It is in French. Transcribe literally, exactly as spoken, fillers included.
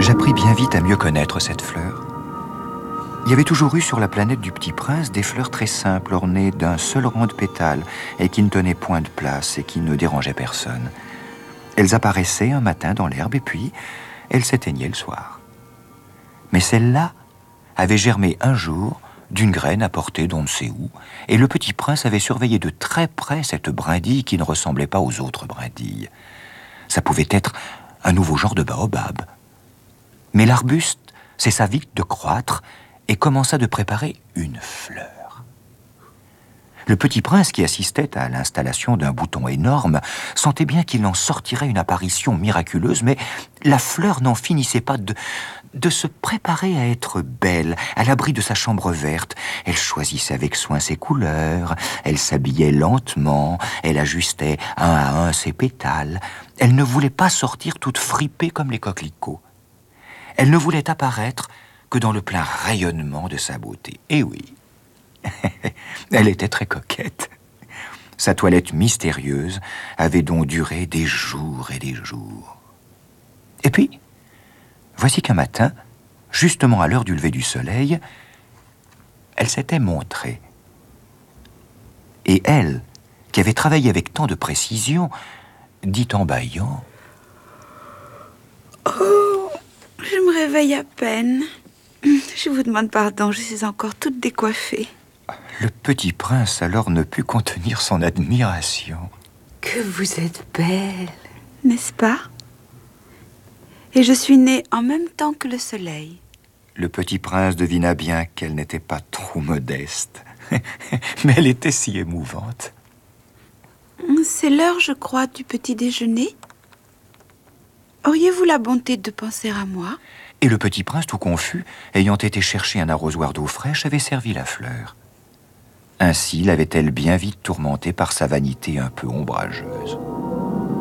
J'appris bien vite à mieux connaître cette fleur. Il y avait toujours eu sur la planète du Petit Prince des fleurs très simples, ornées d'un seul rang de pétales, et qui ne tenaient point de place et qui ne dérangeaient personne. Elles apparaissaient un matin dans l'herbe et puis elles s'éteignaient le soir. Mais celle-là avait germé un jour d'une graine apportée d'on ne sait où, et le Petit Prince avait surveillé de très près cette brindille qui ne ressemblait pas aux autres brindilles. Ça pouvait être un nouveau genre de baobab. Mais l'arbuste cessa vite de croître et commença de préparer une fleur. Le Petit Prince, qui assistait à l'installation d'un bouton énorme, sentait bien qu'il en sortirait une apparition miraculeuse, mais la fleur n'en finissait pas de, de se préparer à être belle, à l'abri de sa chambre verte. Elle choisissait avec soin ses couleurs, elle s'habillait lentement, elle ajustait un à un ses pétales. Elle ne voulait pas sortir toute fripée comme les coquelicots. Elle ne voulait apparaître que dans le plein rayonnement de sa beauté. Et oui, elle était très coquette. Sa toilette mystérieuse avait donc duré des jours et des jours. Et puis, voici qu'un matin, justement à l'heure du lever du soleil, elle s'était montrée. Et elle, qui avait travaillé avec tant de précision, dit en bâillant: Oh, je me réveille à peine. Je vous demande pardon, je suis encore toute décoiffée. Le Petit Prince alors ne put contenir son admiration. Que vous êtes belle, n'est-ce pas? Et je suis née en même temps que le soleil. Le Petit Prince devina bien qu'elle n'était pas trop modeste, mais elle était si émouvante. C'est l'heure, je crois, du petit déjeuner. Auriez-vous la bonté de penser à moi? Et le Petit Prince, tout confus, ayant été chercher un arrosoir d'eau fraîche, avait servi la fleur. Ainsi l'avait-elle bien vite tourmentée par sa vanité un peu ombrageuse.